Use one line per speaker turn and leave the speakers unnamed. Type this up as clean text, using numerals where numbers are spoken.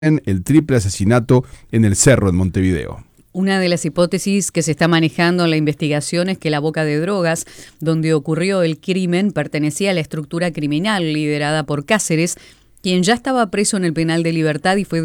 en el triple asesinato en el Cerro en Montevideo.
Una de las hipótesis que se está manejando en la investigación es que la Boca de Drogas, donde ocurrió el crimen, pertenecía a la estructura criminal liderada por Cáceres, quien ya estaba preso en el penal de Libertad y fue